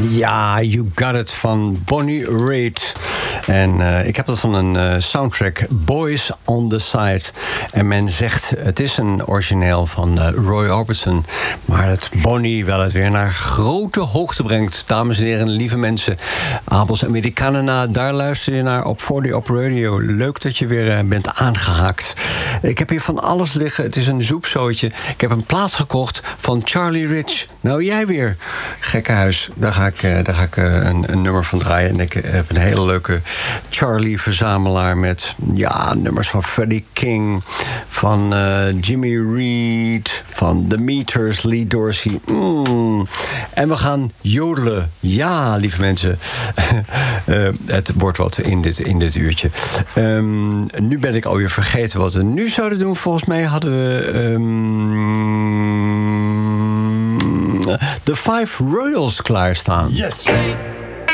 Ja, You Got It van Bonnie Raitt. En ik heb dat van een soundtrack, Boys on the Side. En men zegt, het is een origineel van Roy Orbison. Maar dat Bonnie wel het weer naar grote hoogte brengt. Dames en heren, lieve mensen. Abels Americana, daar luister je naar op 40 Op Radio. Leuk dat je weer bent aangehaakt. Ik heb hier van alles liggen. Het is een zoepzootje. Ik heb een plaat gekocht van Charlie Rich. Nou, jij weer. Gekkenhuis. Daar ga ik een nummer van draaien. En ik heb een hele leuke Charlie-verzamelaar met nummers van Freddie King, van Jimmy Reed, van The Meters, Lee Dorsey. En we gaan jodelen. Ja, lieve mensen. Het wordt wat in dit uurtje. Nu ben ik alweer vergeten wat we nu zouden doen. Volgens mij hadden we The Five Royals klaarstaan. Yes.